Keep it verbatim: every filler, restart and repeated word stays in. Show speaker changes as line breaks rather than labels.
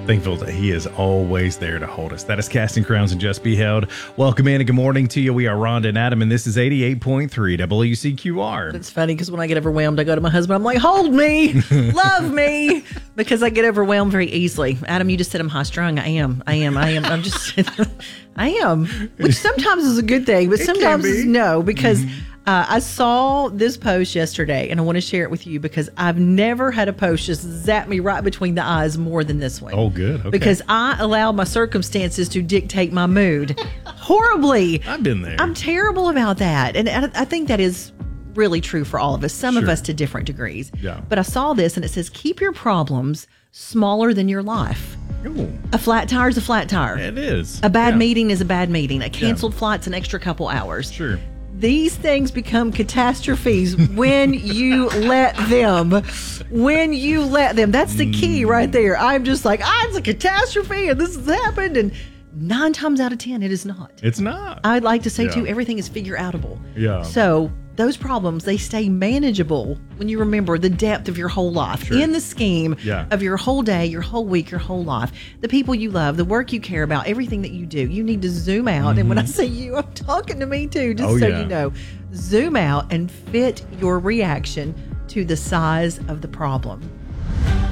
Thankful that he is always there to hold us. That is Casting Crowns and Just Be Held. Welcome in and good morning to you. We are Rhonda and Adam, and this is eighty-eight point three W C Q R.
It's funny because when I get overwhelmed, I go to my husband. I'm like, hold me, love me, because I get overwhelmed very easily. Adam, you just said I'm high strung. I am. I am. I am. I'm just, I am, which sometimes is a good thing, but
It
sometimes
can be.
is no, because mm-hmm. uh, I saw this post yesterday and I want to share it with you because I've never had a post just zap me right between the eyes more than this one.
Oh, good. Okay.
Because I allow my circumstances to dictate my mood horribly.
I've been there.
I'm terrible about that. And I, I think that is really true for all of us, some
Sure.
of us to different degrees.
Yeah.
But I saw this and it says, keep your problems smaller than your life.
Ooh,
A flat tire is a flat tire.
it is.
A bad
Yeah.
meeting is a bad meeting. A canceled flight's an extra couple hours.
Sure.
These things become catastrophes when you let them. When you let them. That's the key right there. I'm just like, ah, it's a catastrophe and this has happened. And nine times out of ten, it is not.
It's not.
I'd like to say,
Yeah.
too, everything is figure outable.
Yeah.
So those problems, they stay manageable when you remember the depth of your whole life,
Sure.
in the scheme
Yeah.
of your whole day, your whole week, your whole life, the people you love, the work you care about, everything that you do. You need to zoom out. And when I say you, I'm talking to me too, just
Oh,
so
yeah.
you know. Zoom out and fit your reaction to the size of the problem.